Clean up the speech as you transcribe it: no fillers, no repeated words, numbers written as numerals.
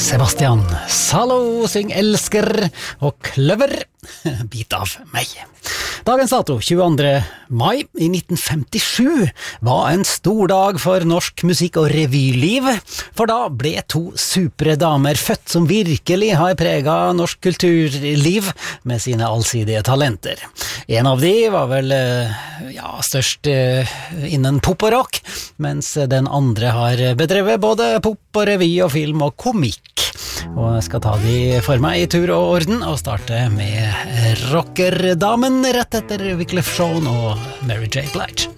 Sebastian Salo syng elsker og kløver bit av meg. Dagens dato, 22. mai i 1957, var en stor dag for norsk musikk- og revyliv, for da ble to supre damer født som virkelig har preget norsk kulturliv med sine allsidige talenter. En av de var vel størst innen pop og rock, mens den andre har bedrevet både pop og revy og film og komikk. Og jeg skal ta de for meg i tur og orden og starte med rockerdamen rett etter Wyclef Jean og Mary J. Blige.